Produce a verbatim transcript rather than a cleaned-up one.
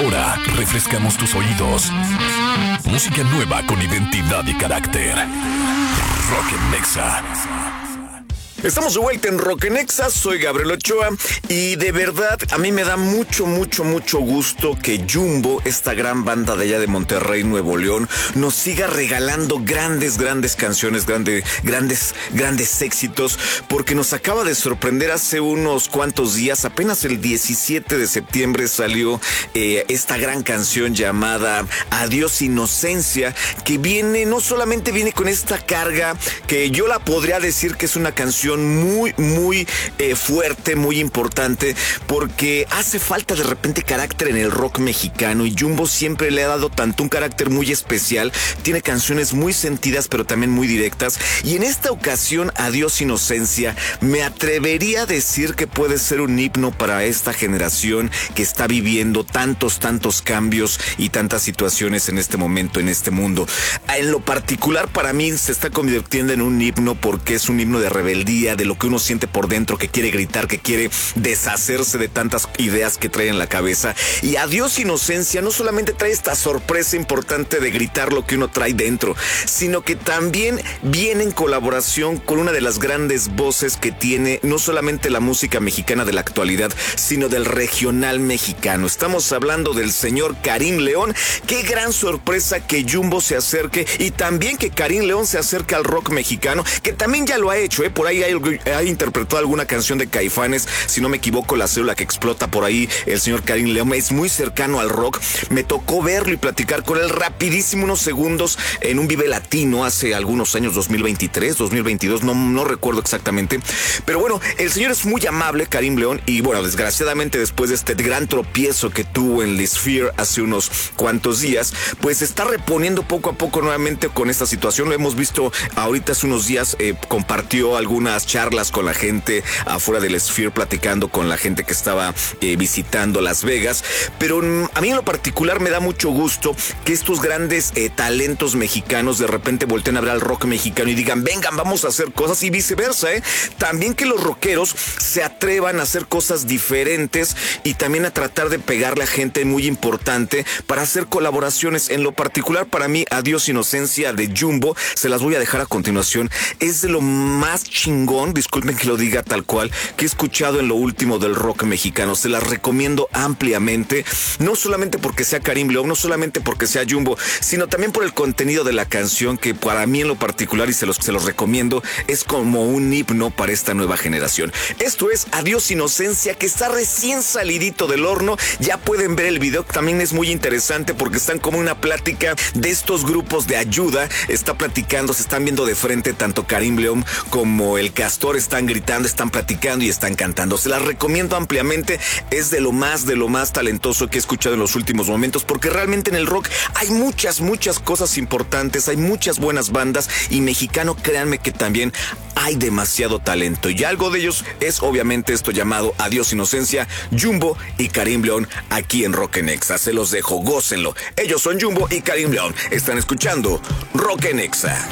Ahora refrescamos tus oídos. Música nueva con identidad y carácter. Rock en Nexa. Estamos de vuelta en Rock en Nexa, soy Gabriel Ochoa y de verdad a mí me da mucho, mucho, mucho gusto que Jumbo, esta gran banda de allá de Monterrey, Nuevo León, nos siga regalando grandes, grandes canciones, grandes, grandes, grandes éxitos, porque nos acaba de sorprender hace unos cuantos días, apenas el diecisiete de septiembre salió eh, esta gran canción llamada Adiós Inocencia, que viene, no solamente viene con esta carga, que yo la podría decir que es una canción muy, muy eh, fuerte, muy importante, porque hace falta de repente carácter en el rock mexicano y Jumbo siempre le ha dado tanto un carácter muy especial. Tiene canciones muy sentidas pero también muy directas, y en esta ocasión Adiós Inocencia me atrevería a decir que puede ser un himno para esta generación que está viviendo tantos, tantos cambios y tantas situaciones en este momento, en este mundo. En lo particular para mí se está convirtiendo en un himno porque es un himno de rebeldía, de lo que uno siente por dentro, que quiere gritar, que quiere deshacerse de tantas ideas que trae en la cabeza. Y Adiós Inocencia no solamente trae esta sorpresa importante de gritar lo que uno trae dentro, sino que también viene en colaboración con una de las grandes voces que tiene no solamente la música mexicana de la actualidad, sino del regional mexicano. Estamos hablando del señor Karim León. Qué gran sorpresa que Jumbo se acerque y también que Karim León se acerque al rock mexicano, que también ya lo ha hecho, ¿eh? Por ahí hay ha interpretado alguna canción de Caifanes, si no me equivoco, La Célula que Explota, por ahí el señor Karim León es muy cercano al rock. Me tocó verlo y platicar con él rapidísimo, unos segundos, en un Vive Latino hace algunos años, dos mil veintitrés, dos mil veintidós, no, no recuerdo exactamente, pero bueno, el señor es muy amable, Karim León, y bueno, desgraciadamente después de este gran tropiezo que tuvo en The Sphere hace unos cuantos días, pues se está reponiendo poco a poco nuevamente con esta situación. Lo hemos visto ahorita hace unos días, eh, compartió algunas charlas con la gente afuera del Sphere, platicando con la gente que estaba eh, visitando Las Vegas, pero mm, a mí en lo particular me da mucho gusto que estos grandes eh, talentos mexicanos de repente volteen a ver al rock mexicano y digan, vengan, vamos a hacer cosas, y viceversa, ¿eh? También que los rockeros se atrevan a hacer cosas diferentes y también a tratar de pegarle a gente muy importante para hacer colaboraciones. En lo particular para mí, Adiós Inocencia de Jumbo, se las voy a dejar a continuación, es de lo más chingón, disculpen que lo diga tal cual, que he escuchado en lo último del rock mexicano. Se las recomiendo ampliamente, no solamente porque sea Karim León, no solamente porque sea Jumbo, sino también por el contenido de la canción, que para mí en lo particular, y se los, se los recomiendo, es como un himno para esta nueva generación. Esto es Adiós Inocencia, que está recién salidito del horno. Ya pueden ver el video, que también es muy interesante porque están como una plática de estos grupos de ayuda. Está platicando, se están viendo de frente tanto Karim León como el Castor, están gritando, están platicando y están cantando. Se las recomiendo ampliamente, es de lo más, de lo más talentoso que he escuchado en los últimos momentos, porque realmente en el rock hay muchas, muchas cosas importantes, hay muchas buenas bandas, y mexicano, créanme que también hay demasiado talento, y algo de ellos es obviamente esto llamado Adiós Inocencia, Jumbo y Karim León, aquí en Rock en Nexa. Se los dejo, gócenlo. Ellos son Jumbo y Karim León. Están escuchando Rock en Nexa.